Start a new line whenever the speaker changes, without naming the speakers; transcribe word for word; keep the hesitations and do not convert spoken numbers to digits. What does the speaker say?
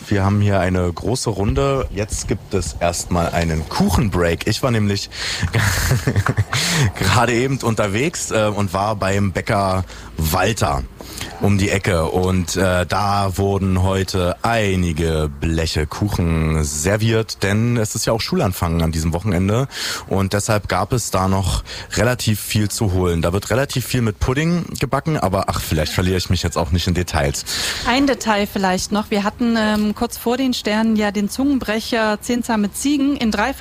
Wir haben hier eine große Runde. Jetzt gibt es erstmal einen Kuchenbreak. Ich war nämlich gerade eben unterwegs äh, und war beim Bäcker Walter um die Ecke. Und äh, da wurden heute einige Bleche Kuchen serviert, denn es ist ja auch Schulanfang an diesem Wochenende. Und deshalb gab es da noch relativ viel zu holen. Da wird relativ viel mit Pudding gebacken, aber ach, vielleicht verliere ich mich jetzt auch nicht in Details.
Ein Detail vielleicht noch. Wir hatten ähm, kurz vor den Sternen ja den Zungenbrecher Zehn zahme Ziegen in drei